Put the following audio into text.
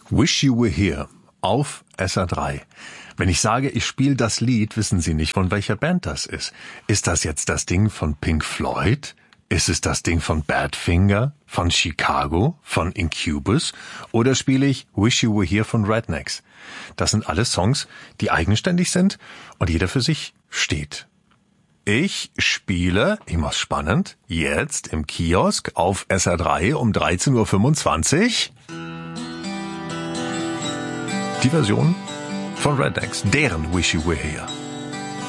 Wish You Were Here auf SR3. Wenn ich sage, ich spiele das Lied, wissen Sie nicht, von welcher Band das ist. Ist das jetzt das Ding von Pink Floyd? Ist es das Ding von Badfinger, von Chicago, von Incubus? Oder spiele ich Wish You Were Here von Rednecks? Das sind alles Songs, die eigenständig sind und jeder für sich steht. Ich spiele, immer spannend, jetzt im Kiosk auf SR3 um 13.25 Uhr die Version von Rednecks, deren Wish You Were Here.